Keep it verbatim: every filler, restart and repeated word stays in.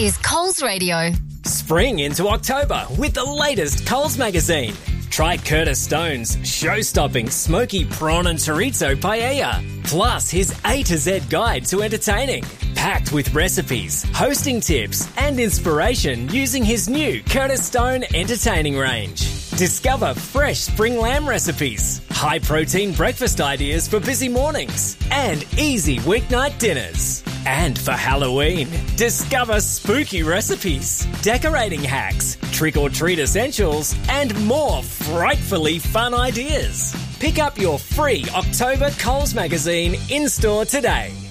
is Coles Radio. Spring into October with the latest Coles magazine. Try Curtis Stone's show-stopping smoky prawn and chorizo paella, plus his A to Z guide to entertaining, packed with recipes, hosting tips and inspiration using his new Curtis Stone entertaining range. Discover fresh spring lamb recipes, high-protein breakfast ideas for busy mornings, and easy weeknight dinners. And for Halloween, discover spooky recipes, decorating hacks, trick-or-treat essentials, and more frightfully fun ideas. Pick up your free October Coles magazine in-store today.